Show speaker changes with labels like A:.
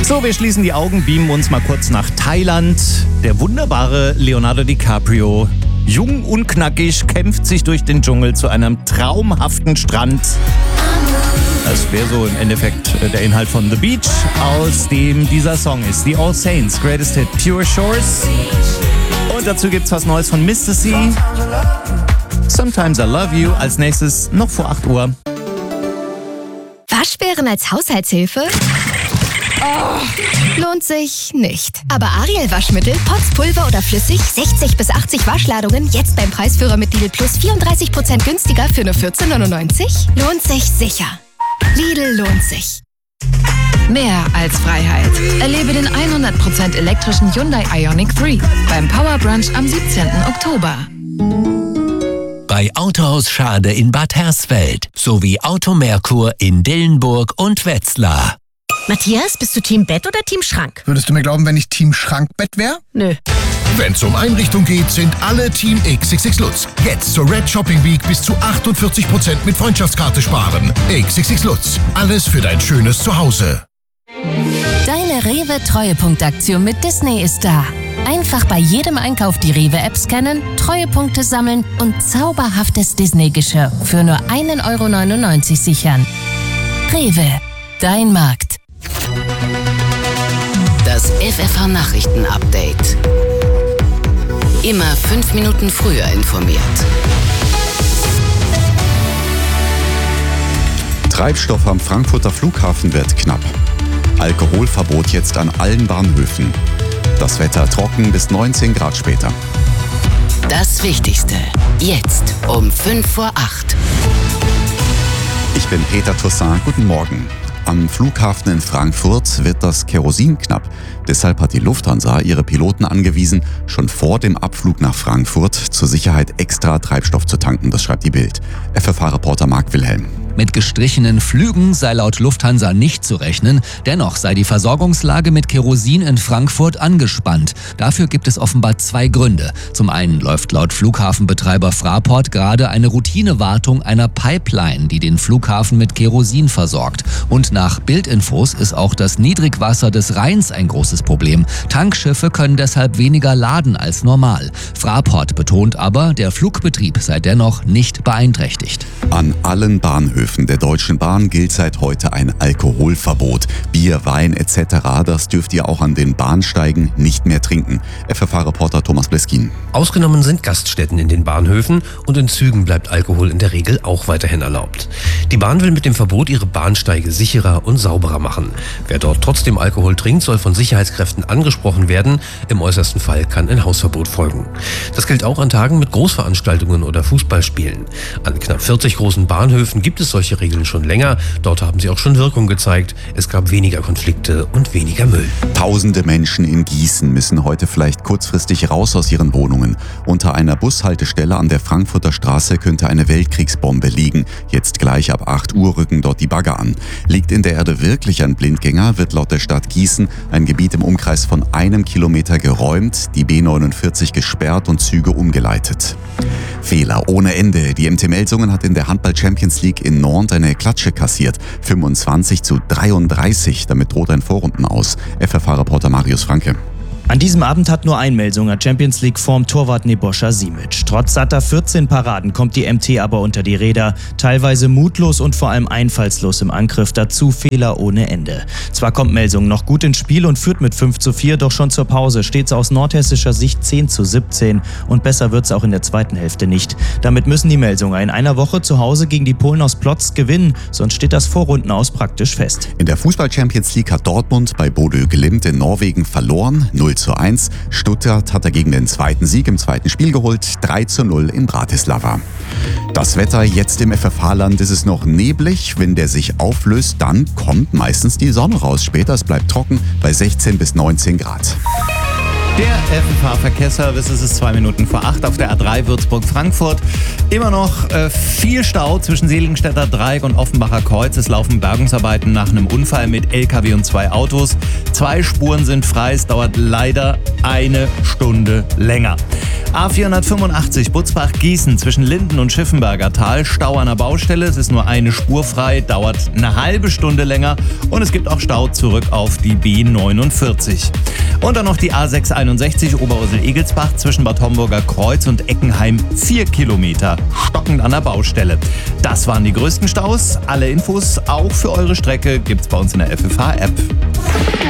A: So, wir schließen die Augen, beamen uns mal kurz nach Thailand. Der wunderbare Leonardo DiCaprio, jung und knackig, kämpft sich durch den Dschungel zu einem traumhaften Strand. Das wäre so im Endeffekt der Inhalt von The Beach, aus dem dieser Song ist. The All Saints, Greatest Hit, Pure Shores. Und dazu gibt's was Neues von Mr. C. Sometimes I Love You. Als nächstes noch vor 8 Uhr.
B: Waschbären als Haushaltshilfe? Oh, lohnt sich nicht. Aber Ariel Waschmittel, Pots, Pulver oder flüssig, 60 bis 80 Waschladungen, jetzt beim Preisführer mit Lidl Plus 34% günstiger für nur 14,99? Lohnt sich sicher. Lidl lohnt sich.
C: Mehr als Freiheit. Erlebe den 100% elektrischen Hyundai Ioniq 3 beim Power Brunch am 17. Oktober.
D: Bei Autohaus Schade in Bad Hersfeld sowie Auto Merkur in Dillenburg und Wetzlar.
E: Matthias, bist du Team Bett oder Team Schrank?
F: Würdest du mir glauben, wenn ich Team Schrankbett wäre?
E: Nö.
G: Wenn es um Einrichtung geht, sind alle Team XXX Lutz. Jetzt zur Red Shopping Week bis zu 48% mit Freundschaftskarte sparen. XXX Lutz. Alles für dein schönes Zuhause.
H: Deine Rewe-Treuepunktaktion mit Disney ist da. Einfach bei jedem Einkauf die Rewe-App scannen, Treuepunkte sammeln und zauberhaftes Disney-Geschirr für nur 1,99 € sichern. Rewe, dein Markt.
I: Das FFH-Nachrichten-Update. Immer 5 Minuten früher informiert.
J: Treibstoff am Frankfurter Flughafen wird knapp. Alkoholverbot jetzt an allen Bahnhöfen. Das Wetter trocken bis 19 Grad später.
I: Das Wichtigste. Jetzt um 5 vor 8.
J: Ich bin Peter Toussaint. Guten Morgen. Am Flughafen in Frankfurt wird das Kerosin knapp. Deshalb hat die Lufthansa ihre Piloten angewiesen, schon vor dem Abflug nach Frankfurt zur Sicherheit extra Treibstoff zu tanken. Das schreibt die Bild. FFH-Reporter Marc Wilhelm.
K: Mit gestrichenen Flügen sei laut Lufthansa nicht zu rechnen. Dennoch sei die Versorgungslage mit Kerosin in Frankfurt angespannt. Dafür gibt es offenbar 2 Gründe. Zum einen läuft laut Flughafenbetreiber Fraport gerade eine Routinewartung einer Pipeline, die den Flughafen mit Kerosin versorgt. Und nach Bildinfos ist auch das Niedrigwasser des Rheins ein großes Problem. Tankschiffe können deshalb weniger laden als normal. Fraport betont aber, der Flugbetrieb sei dennoch nicht beeinträchtigt.
J: An allen Bahnhöfen der Deutschen Bahn gilt seit heute ein Alkoholverbot. Bier, Wein etc., das dürft ihr auch an den Bahnsteigen nicht mehr trinken. FFH-Reporter Thomas Bleskin.
L: Ausgenommen sind Gaststätten in den Bahnhöfen und in Zügen bleibt Alkohol in der Regel auch weiterhin erlaubt. Die Bahn will mit dem Verbot ihre Bahnsteige sicherer und sauberer machen. Wer dort trotzdem Alkohol trinkt, soll von Sicherheitskräften angesprochen werden. Im äußersten Fall kann ein Hausverbot folgen. Das gilt auch an Tagen mit Großveranstaltungen oder Fußballspielen. An knapp 40 großen Bahnhöfen gibt es solche Regeln schon länger. Dort haben sie auch schon Wirkung gezeigt. Es gab weniger Konflikte und weniger Müll.
J: Tausende Menschen in Gießen müssen heute vielleicht kurzfristig raus aus ihren Wohnungen. Unter einer Bushaltestelle an der Frankfurter Straße könnte eine Weltkriegsbombe liegen. Jetzt gleich ab 8 Uhr rücken dort die Bagger an. Liegt in der Erde wirklich ein Blindgänger, wird laut der Stadt Gießen ein Gebiet im Umkreis von 1 Kilometer geräumt, die B49 gesperrt und Züge umgeleitet. Fehler ohne Ende. Die MT Melsungen hat in der Handball-Champions League in Nantes eine Klatsche kassiert. 25:33. Damit droht ein Vorrunden aus. FFH-Reporter Marius Franke.
M: An diesem Abend hat nur ein Melsunger Champions League Form Torwart Nebojša Simic. Trotz satter 14 Paraden kommt die MT aber unter die Räder. Teilweise mutlos und vor allem einfallslos im Angriff. Dazu Fehler ohne Ende. Zwar kommt Melsungen noch gut ins Spiel und führt mit 5:4, doch schon zur Pause steht's aus nordhessischer Sicht 10:17 und besser wird's auch in der zweiten Hälfte nicht. Damit müssen die Melsunger in einer Woche zu Hause gegen die Polen aus Plock gewinnen, sonst steht das Vorrundenaus praktisch fest.
J: In der Fußball-Champions League hat Dortmund bei Bodø Glimt in Norwegen verloren, 0:1. Stuttgart hat dagegen den zweiten Sieg im zweiten Spiel geholt, 3:0 in Bratislava. Das Wetter jetzt im FFH-Land ist es noch neblig. Wenn der sich auflöst, dann kommt meistens die Sonne raus. Später es bleibt trocken bei 16 bis 19 Grad.
A: Der FFH-Verkehrsservice, es ist 2 Minuten vor 8 auf der A3 Würzburg-Frankfurt. Immer noch viel Stau zwischen Seligenstädter Dreieck und Offenbacher Kreuz. Es laufen Bergungsarbeiten nach einem Unfall mit LKW und 2 Autos. 2 Spuren sind frei, es dauert leider 1 Stunde länger. A485 Butzbach-Gießen zwischen Linden und Schiffenberger Tal. Stau an der Baustelle, es ist nur 1 Spur frei, dauert eine halbe Stunde länger. Und es gibt auch Stau zurück auf die B49. Und dann noch die A661 Oberursel-Egelsbach zwischen Bad Homburger Kreuz und Eckenheim 4 Kilometer, stockend an der Baustelle. Das waren die größten Staus. Alle Infos auch für eure Strecke gibt's bei uns in der FFH-App.